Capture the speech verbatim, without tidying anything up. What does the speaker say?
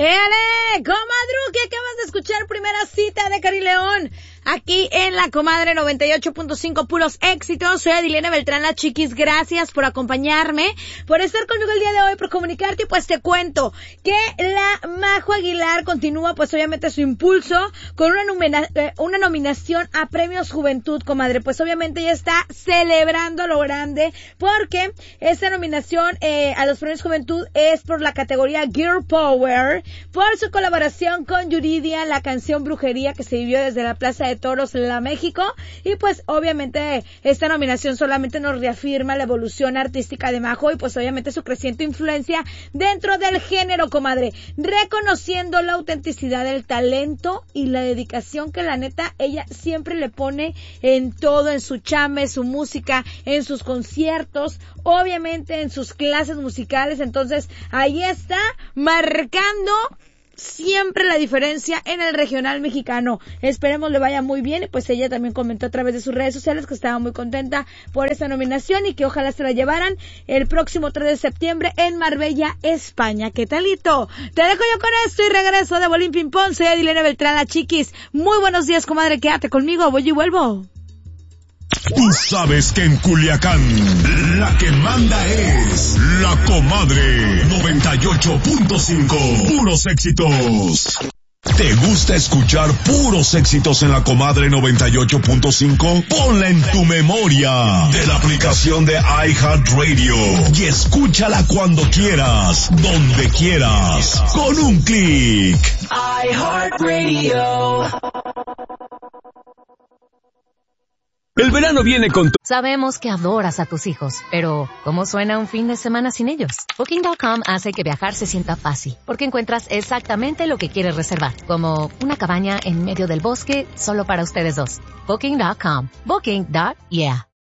¡Éale! Comadru, que acabas de escuchar primera cita de Cari León. Aquí en La Comadre noventa y ocho punto cinco, puros éxitos. Soy Adilena Beltrán, la Chiquis. Gracias por acompañarme, por estar conmigo el día de hoy, por comunicarte. Y pues te cuento que la Majo Aguilar continúa, pues obviamente, su impulso con una, numena, eh, una nominación a Premios Juventud, comadre. Pues obviamente ella está celebrando lo grande, porque esta nominación eh, a los Premios Juventud es por la categoría Girl Power, por su colaboración con Yuridia, la canción Brujería, que se vivió desde la Plaza de Toros, la México. Y pues obviamente esta nominación solamente nos reafirma la evolución artística de Majo y pues obviamente su creciente influencia dentro del género, comadre, reconociendo la autenticidad del talento y la dedicación que la neta ella siempre le pone en todo, en su chamba, en su música, en sus conciertos, obviamente en sus clases musicales. Entonces ahí está marcando siempre la diferencia en el regional mexicano. Esperemos le vaya muy bien. Y pues ella también comentó a través de sus redes sociales que estaba muy contenta por esta nominación y que ojalá se la llevaran el próximo tres de septiembre en Marbella, España. ¿Qué talito? Te dejo yo con esto y regreso de Bolín Ping Pong. Soy Adilena Beltrán, la Chiquis. Muy buenos días, comadre. Quédate conmigo, voy y vuelvo. Tú sabes que en Culiacán la que manda es La Comadre noventa y ocho punto cinco. Puros éxitos. ¿Te gusta escuchar puros éxitos en La Comadre noventa y ocho punto cinco? Ponla en tu memoria de la aplicación de iHeartRadio y escúchala cuando quieras, donde quieras, con un clic. iHeartRadio. El verano viene con tu... Sabemos que adoras a tus hijos, pero ¿cómo suena un fin de semana sin ellos? Booking punto com hace que viajar se sienta fácil, porque encuentras exactamente lo que quieres reservar, como una cabaña en medio del bosque solo para ustedes dos. Booking punto com. Booking. Yeah.